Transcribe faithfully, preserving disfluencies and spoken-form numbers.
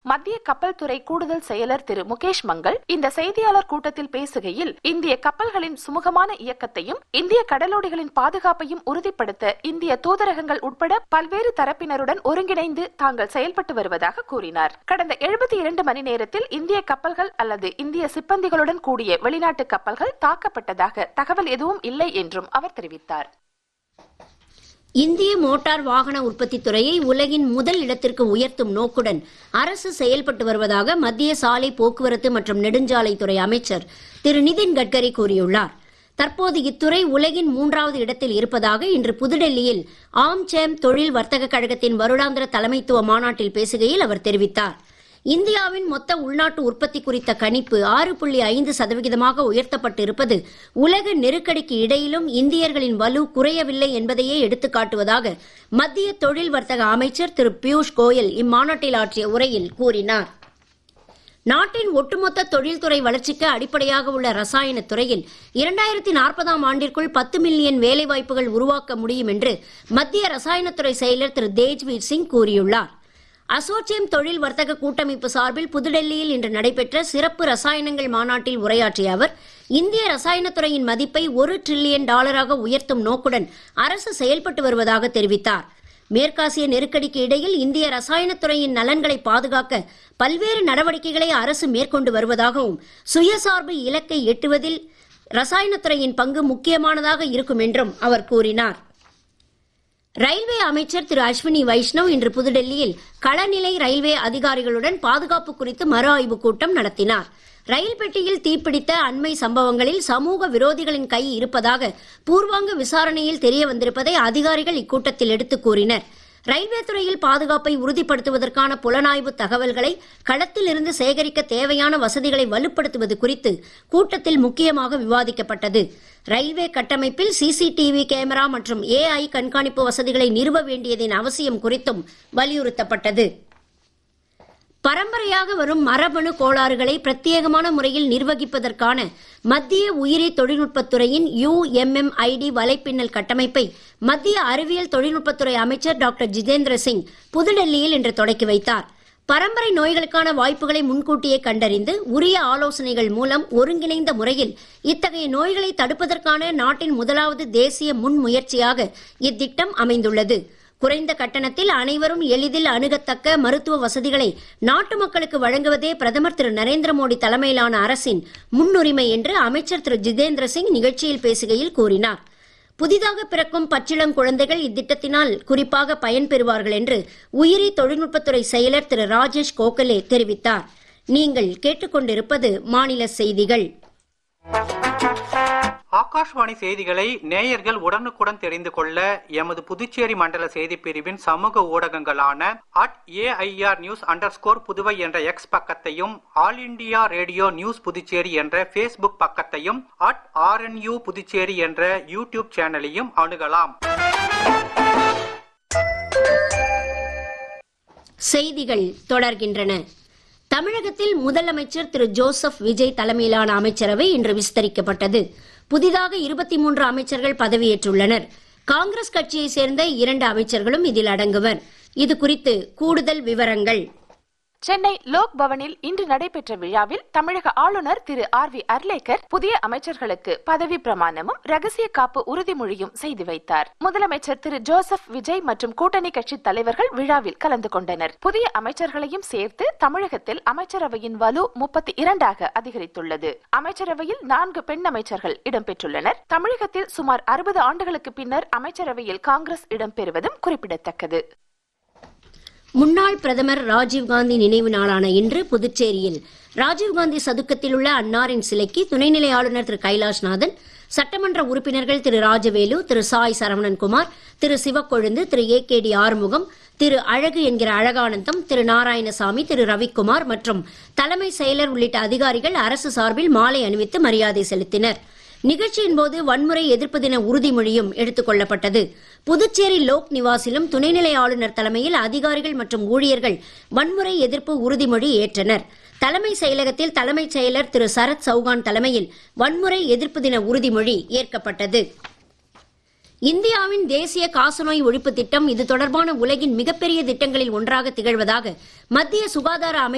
மத்திய கப்பல் துறை கூடுதல் செயலர் திரு முகேஷ் மங்கள் இந்த செய்தியாளர் கூட்டத்தில் பேசுகையில், இந்திய கப்பல்களின் சுமூகமான இயக்கத்தையும் இந்திய கடலோடிகளின் பாதுகாப்பையும் உறுதிப்படுத்த இந்திய தூதரகங்கள் உட்பட பல்வேறு தரப்பினருடன் ஒருங்கிணைந்து தாங்கள் செயல்பட்டு வருவதாக கூறினார். கடந்த எழுபத்தி இரண்டு மணி நேரத்தில் இந்திய கப்பல்கள் அல்லது இந்திய சிப்பந்திகளுடன் கூடிய வெளிநாட்டு கப்பல்கள் தாக்கப்பட்டதாக தகவல் எதுவும் இல்லை என்றும் அவர் தெரிவித்தார். இந்திய மோட்டார் வாகன உற்பத்தி துறையை உலகின் முதல் இடத்திற்கு உயர்த்தும் நோக்குடன் அரசு செயல்பட்டு வருவதாக மத்திய சாலை போக்குவரத்து மற்றும் நெடுஞ்சாலைத்துறை அமைச்சர் திரு நிதின் கட்கரி கூறியுள்ளார். தற்போது இத்துறை உலகின் மூன்றாவது இடத்தில் இருப்பதாக இன்று புதுடெல்லியில் ஆம்சேம் தொழில் வர்த்தக கழகத்தின் வருடாந்திர தலைமைத்துவ மாநாட்டில் பேசுகையில் அவர் தெரிவித்தார். இந்தியாவின் மொத்த உள்நாட்டு உற்பத்தி குறித்த கணிப்பு ஆறு புள்ளி ஐந்து சதவிகிதமாக உயர்த்தப்பட்டு இருப்பது உலக நெருக்கடிக்கு இடையிலும் இந்தியர்களின் வலு குறையவில்லை என்பதையே எடுத்துக்காட்டுவதாக மத்திய தொழில் வர்த்தக அமைச்சர் திரு பியூஷ் கோயல் இம்மாநாட்டில் ஆற்றிய உரையில் கூறினார். நாட்டின் ஒட்டுமொத்த தொழில்துறை வளர்ச்சிக்கு அடிப்படையாக உள்ள ரசாயன துறையில் இரண்டாயிரத்தி நாற்பதாம் ஆண்டிற்குள் பத்து மில்லியன் வேலைவாய்ப்புகள் உருவாக்க முடியும் என்று மத்திய ரசாயனத்துறை செயலர் திரு தேஜ்வீர் சிங் கூறியுள்ளார். அசோச்சேம் தொழில் வர்த்தக கூட்டமைப்பு சார்பில் புதுடெல்லியில் இன்று நடைபெற்ற சிறப்பு ரசாயனங்கள் மாநாட்டில் உரையாற்றிய அவர், இந்திய ரசாயனத்துறையின் மதிப்பை ஒரு டிரில்லியன் டாலராக உயர்த்தும் நோக்குடன் அரசு செயல்பட்டு வருவதாக தெரிவித்தார். மேற்காசிய நெருக்கடிக்கு இடையில் இந்திய ரசாயனத்துறையின் நலன்களை பாதுகாக்க பல்வேறு நடவடிக்கைகளை அரசு மேற்கொண்டு வருவதாகவும், சுயசார்பு இலக்கை எட்டுவதில் ரசாயனத்துறையின் பங்கு முக்கியமானதாக இருக்கும் என்றும் அவர் கூறினார். ரயில்வே அமைச்சர் திரு அஸ்வினி வைஷ்ணவ் இன்று புதுடெல்லியில் களநிலை ரயில்வே அதிகாரிகளுடன் பாதுகாப்பு குறித்து மறு ஆய்வுக் கூட்டம் நடத்தினார். ரயில் பெட்டியில் தீப்பிடித்த அண்மை சம்பவங்களில் சமூக விரோதிகளின் கை இருப்பதாக பூர்வாங்க விசாரணையில் தெரிய வந்திருப்பதை அதிகாரிகள் இக்கூட்டத்தில் எடுத்துக் கூறினர். ரயில்வே துறையில் பாதுகாப்பை உறுதிப்படுத்துவதற்கான புலனாய்வு தகவல்களை களத்தில் இருந்து சேகரிக்க தேவையான வசதிகளை வலுப்படுத்துவது குறித்து கூட்டத்தில் முக்கியமாக விவாதிக்கப்பட்டது. ரயில்வே கட்டமைப்பில் சிசிடிவி கேமரா மற்றும் ஏஐ கண்காணிப்பு வசதிகளை நிறுவ வேண்டியதின் அவசியம் குறித்தும் வலியுறுத்தப்பட்டது. பரம்பரையாக வரும் மரபணு கோளாறுகளை பிரத்யேகமான முறையில் நிர்வகிப்பதற்கான மத்திய உயிரி தொழில்நுட்பத்துறையின் யுஎம்எம்ஐடி வலைப்பின்னல் கட்டமைப்பை மத்திய அறிவியல் தொழில்நுட்பத்துறை அமைச்சர் டாக்டர் ஜிதேந்திர சிங் புதுடெல்லியில் இன்று தொடக்கி வைத்தார். பரம்பரை நோய்களுக்கான வாய்ப்புகளை முன்கூட்டியே கண்டறிந்து உரிய ஆலோசனைகள் மூலம் ஒருங்கிணைந்த முறையில் இத்தகைய நோய்களை தடுப்பதற்கான நாட்டின் முதலாவது தேசிய முன்முயற்சியாக இத்திட்டம் அமைந்துள்ளது. குறைந்த கட்டணத்தில் அனைவரும் எளிதில் அணுகத்தக்க மருத்துவ வசதிகளை நாட்டு மக்களுக்கு வழங்குவதே பிரதமர் திரு நரேந்திர மோடி தலைமையிலான அரசின் முன்னுரிமை என்று அமைச்சர் திரு ஜிதேந்திர சிங் நிகழ்ச்சியில் பேசுகையில் கூறினார். புதிதாக பிறக்கும் பச்சிளம் குழந்தைகள் இத்திட்டத்தினால் குறிப்பாக பயன்பெறுவார்கள் என்று உயிரி தொழில்நுட்பத்துறை செயலர் திரு ராஜேஷ் கோகலே தெரிவித்தார். நீங்கள் கேட்டுக்கொண்டிருப்பது மாநில செய்திகள். ஆகாஷ்வாணி செய்திகளை நேயர்கள் உடனுக்குடன் தெரிந்து கொள்ள எமது புதுச்சேரி மண்டல செய்தி பிரிவின் சமூக ஊடகங்களான at AIR news under score Puduvai என்ற எக்ஸ் பக்கத்தையும், all India radio news Puducherry என்ற பேஸ்புக் பக்கத்தையும், அட் ஆர்என்யூ புதுச்சேரி என்ற யூடியூப் சேனலையும் அணுகலாம். செய்திகள் தொடர்கின்றன. தமிழகத்தில் முதலமைச்சர் திரு ஜோசப் விஜய் தலைமையிலான அமைச்சரவை இன்று விஸ்தரிக்கப்பட்டது. புதிதாக இருபத்தி மூன்று அமைச்சர்கள் பதவியேற்றுள்ளனர். காங்கிரஸ் கட்சியை சேர்ந்த இரண்டு அமைச்சர்களும் இதில் அடங்குவர். இது குறித்து கூடுதல் விவரங்கள். சென்னை லோக் பவனில் இன்று நடைபெற்ற விழாவில் தமிழக ஆளுநர் திரு ஆர் வி அர்லேக்கர் புதிய அமைச்சர்களுக்கு பதவி பிரமாணமும் ரகசிய காப்பு உறுதிமொழியும் செய்து வைத்தார். முதலமைச்சர் திரு ஜோசப் விஜய் மற்றும் கூட்டணி கட்சி தலைவர்கள் விழாவில் கலந்து கொண்டனர். புதிய அமைச்சர்களையும் சேர்த்து தமிழகத்தில் அமைச்சரவையின் வலு முப்பத்தி இரண்டாக அதிகரித்துள்ளது. அமைச்சரவையில் நான்கு பெண் அமைச்சர்கள் இடம்பெற்றுள்ளனர். தமிழகத்தில் சுமார் அறுபது ஆண்டுகளுக்கு பின்னர் அமைச்சரவையில் காங்கிரஸ் இடம்பெறுவதும் குறிப்பிடத்தக்கது. முன்னாள் பிரதமர் ராஜீவ்காந்தி நினைவு நாளான இன்று புதுச்சேரியில் ராஜீவ்காந்தி சதுக்கத்தில் உள்ள அன்னாரின் சிலைக்கு துணைநிலை ஆளுநர் திரு கைலாஷ்நாதன், சட்டமன்ற உறுப்பினர்கள் திரு ராஜவேலு, திரு சாய் சரவணன்குமார், திரு சிவக்கொழுந்து, திரு ஏ கே டி ஆறுமுகம், திரு அழகு என்கிற அழகானந்தம், திரு நாராயணசாமி, திரு ரவிக்குமார் மற்றும் தலைமை செயலர் உள்ளிட்ட அதிகாரிகள் அரசு சார்பில் மாலை அணிவித்து மரியாதை செலுத்தினர். நிகழ்ச்சியின் போது வன்முறை எதிர்ப்பு தின உறுதிமொழியும் எடுத்துக் கொள்ளப்பட்டது. புதுச்சேரி லோக் நிவாசிலும் துணைநிலை ஆளுநர் தலைமையில் அதிகாரிகள் மற்றும் ஊழியர்கள் வன்முறை எதிர்ப்பு உறுதிமொழி ஏற்றனர். தலைமை செயலகத்தில் தலைமைச் செயலர் திரு சரத் சௌகான் தலைமையில் வன்முறை எதிர்ப்பு தின உறுதிமொழி ஏற்கப்பட்டது. இந்தியாவின் தேசிய காசநோய் ஒழிப்பு திட்டம் இது தொடர்பான உலகின் மிகப்பெரிய திட்டங்களில் ஒன்றாக திகழ்வதாக மத்திய சுகாதார அமைச்சர்